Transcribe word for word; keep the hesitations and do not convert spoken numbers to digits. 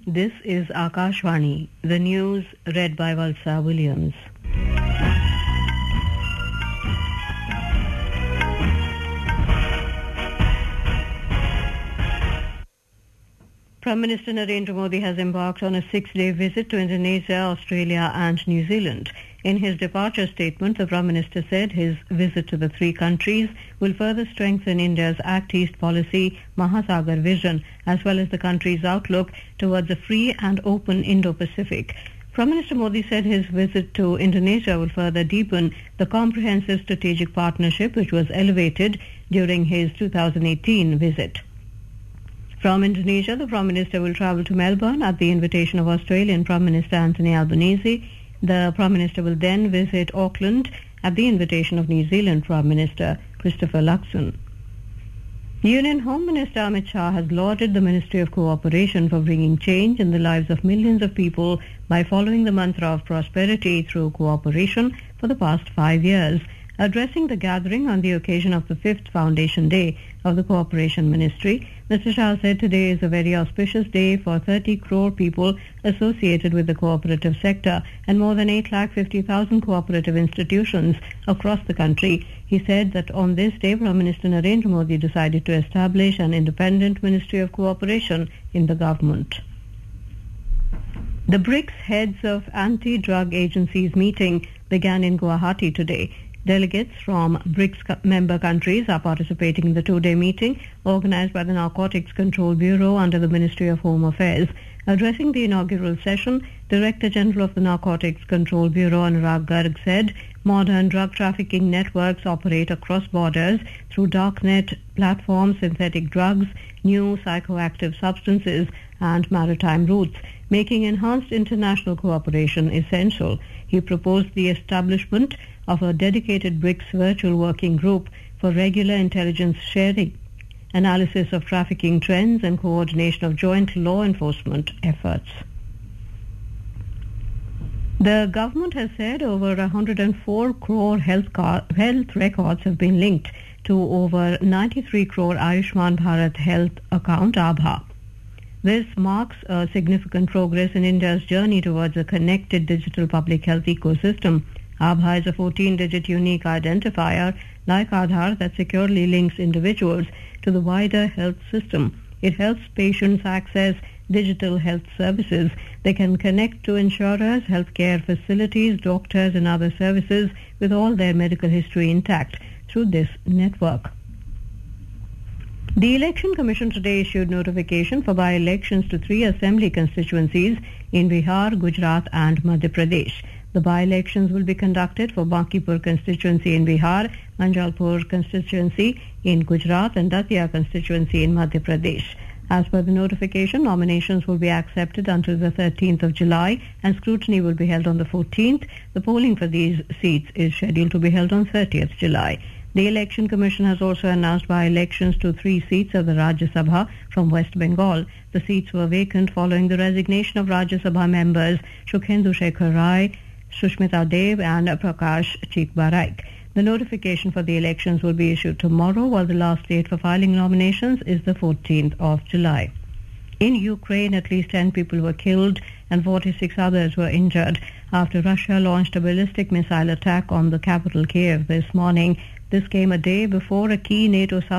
This is Akashvani, the news read by Valsa Williams. Prime Minister Narendra Modi has embarked on a six-day visit to Indonesia, Australia and New Zealand. In his departure statement, the Prime Minister said his visit to the three countries will further strengthen India's Act East policy, Mahasagar vision, as well as the country's outlook towards a free and open Indo-Pacific. Prime Minister Modi said his visit to Indonesia will further deepen the comprehensive strategic partnership which was elevated during his two thousand eighteen visit. From Indonesia, the Prime Minister will travel to Melbourne at the invitation of Australian Prime Minister Anthony Albanese. The Prime Minister will then visit Auckland at the invitation of New Zealand Prime Minister Christopher Luxon. Union Home Minister Amit Shah has lauded the Ministry of Cooperation for bringing change in the lives of millions of people by following the mantra of prosperity through cooperation for the past five years. Addressing the gathering on the occasion of the fifth Foundation Day of the Cooperation Ministry, Mister Shah said today is a very auspicious day for thirty crore people associated with the cooperative sector and more than eight lakh fifty thousand cooperative institutions across the country. He said that on this day, Prime Minister Narendra Modi decided to establish an independent Ministry of Cooperation in the government. The BRICS Heads of Anti-Drug Agencies meeting began in Guwahati today. Delegates from BRICS member countries are participating in the two-day meeting organized by the Narcotics Control Bureau under the Ministry of Home Affairs. Addressing the inaugural session, Director General of the Narcotics Control Bureau Anurag Garg said modern drug trafficking networks operate across borders through darknet platforms, synthetic drugs, new psychoactive substances and maritime routes, making enhanced international cooperation essential. He proposed the establishment of a dedicated BRICS virtual working group for regular intelligence sharing, analysis of trafficking trends and coordination of joint law enforcement efforts. The government has said over one hundred four crore health, car- health records have been linked to over ninety-three crore Ayushman Bharat health account Aabha. This marks a significant progress in India's journey towards a connected digital public health ecosystem. Aabha is a fourteen-digit unique identifier like Aadhaar that securely links individuals to the wider health system. It helps patients access digital health services. They can connect to insurers, healthcare facilities, doctors and other services with all their medical history intact through this network. The Election Commission today issued notification for by-elections to three assembly constituencies in Bihar, Gujarat and Madhya Pradesh. The by-elections will be conducted for Bankipur constituency in Bihar, Manjalpur constituency in Gujarat and Datia constituency in Madhya Pradesh. As per the notification, nominations will be accepted until the thirteenth of July and scrutiny will be held on the fourteenth. The polling for these seats is scheduled to be held on thirtieth of July. The Election Commission has also announced by-elections to three seats of the Rajya Sabha from West Bengal. The seats were vacant following the resignation of Rajya Sabha members Shukhendu Shekhar Rai, Sushmita Dev and Prakash Chikbaraik. The notification for the elections will be issued tomorrow, while the last date for filing nominations is the fourteenth of July. In Ukraine, at least ten people were killed and forty-six others were injured after Russia launched a ballistic missile attack on the capital Kiev this morning. This came a day before a key NATO sub